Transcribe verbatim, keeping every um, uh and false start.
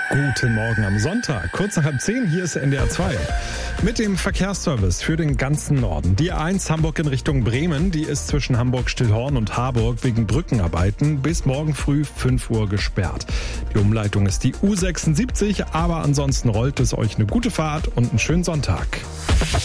Guten Morgen am Sonntag, kurz nach halb zehn, hier ist N D R zwei. Mit dem Verkehrsservice für den ganzen Norden. Die A eins Hamburg in Richtung Bremen, die ist zwischen Hamburg-Stillhorn und Harburg wegen Brückenarbeiten bis morgen früh fünf Uhr gesperrt. Die Umleitung ist die U sechsundsiebzig, aber ansonsten rollt es euch eine gute Fahrt und einen schönen Sonntag.